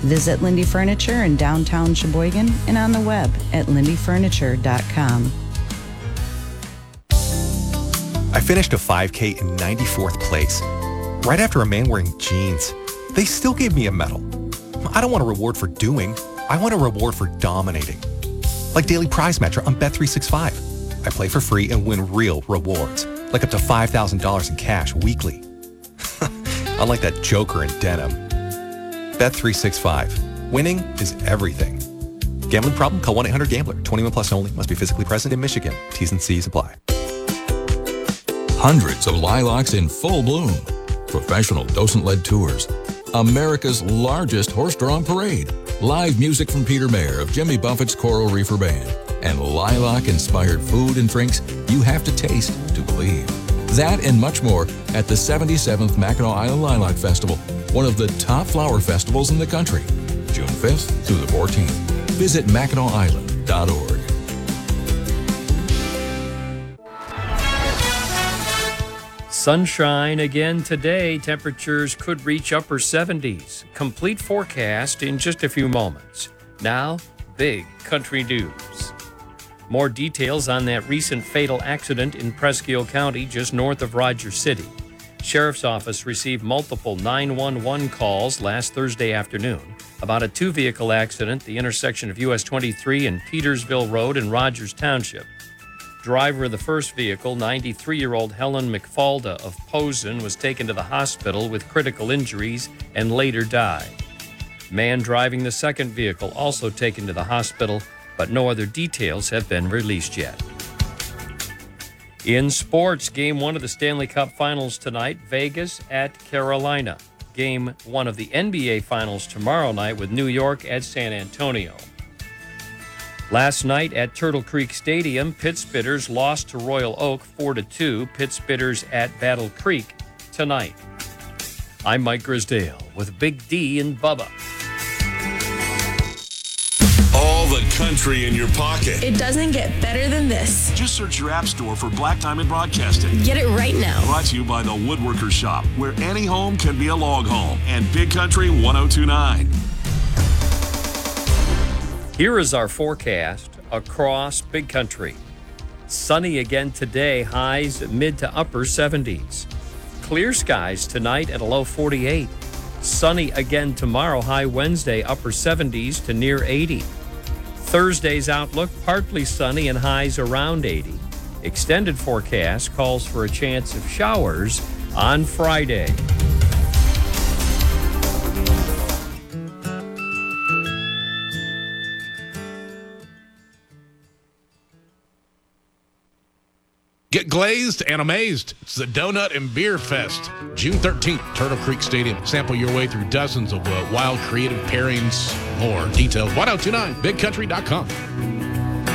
Visit Lindy Furniture in downtown Sheboygan and on the web at lindyfurniture.com. I finished a 5K in 94th place, right after a man wearing jeans. They still gave me a medal. I don't want a reward for doing. I want a reward for dominating. Like Daily Prize Matcher on Bet365. I play for free and win real rewards, like up to $5,000 in cash weekly. Unlike that joker in denim. Bet365. Winning is everything. Gambling problem? Call 1-800-GAMBLER. 21 plus only. Must be physically present in Michigan. T's and C's apply. Hundreds of lilacs in full bloom. Professional docent-led tours. America's largest horse-drawn parade. Live music from Peter Mayer of Jimmy Buffett's Coral Reefer Band. And lilac-inspired food and drinks you have to taste to believe. That and much more at the 77th Mackinac Island Lilac Festival, one of the top flower festivals in the country. June 5th through the 14th. Visit MackinacIsland.org. Sunshine again today. Temperatures could reach upper 70s. Complete forecast in just a few moments. Now, big country news. More details on that recent fatal accident in Presque County, just north of Rogers City. Sheriff's Office received multiple 911 calls last Thursday afternoon about a two-vehicle accident at the intersection of US 23 and Petersville Road in Rogers Township. Driver of the first vehicle, 93-year-old Helen McFalda of Posen, was taken to the hospital with critical injuries and later died. Man driving the second vehicle also taken to the hospital, but no other details have been released yet. In sports, Game 1 of the Stanley Cup Finals tonight, Vegas at Carolina. Game 1 of the NBA Finals tomorrow night with New York at San Antonio. Last night at Turtle Creek Stadium, Pitt Spitters lost to Royal Oak 4-2. Pitt Spitters at Battle Creek tonight. I'm Mike Grisdale with Big D and Bubba. All the country in your pocket. It doesn't get better than this. Just search your app store for Black Diamond Broadcasting. Get it right now. Brought to you by the Woodworkers Shop, where any home can be a log home. And Big Country 1029. Here is our forecast across Big Country. Sunny again today, highs mid to upper 70s. Clear skies tonight at a low 48. Sunny again tomorrow, high Wednesday, upper 70s to near 80. Thursday's outlook, partly sunny and highs around 80. Extended forecast calls for a chance of showers on Friday. Get glazed and amazed. It's the Donut and Beer Fest. June 13th, Turtle Creek Stadium. Sample your way through dozens of wild creative pairings. More details, 1029bigcountry.com.